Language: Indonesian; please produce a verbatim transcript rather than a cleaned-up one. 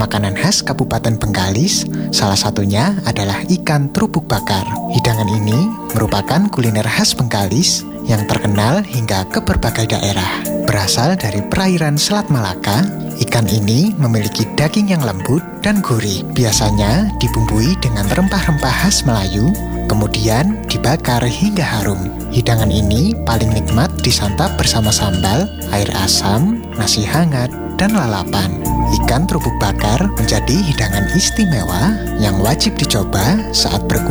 makanan khas Kabupaten Bengkalis, salah satunya adalah ikan terubuk bakar. Hidangan ini merupakan kuliner khas Bengkalis yang terkenal hingga ke berbagai daerah. Berasal dari perairan Selat Malaka, ikan ini memiliki daging yang lembut dan gurih. Biasanya dibumbui dengan rempah-rempah khas Melayu, kemudian dibakar hingga harum. Hidangan ini paling nikmat disantap bersama sambal, air asam, nasi hangat, dan lalapan. Ikan terubuk bakar menjadi hidangan istimewa yang wajib dicoba saat berkunjung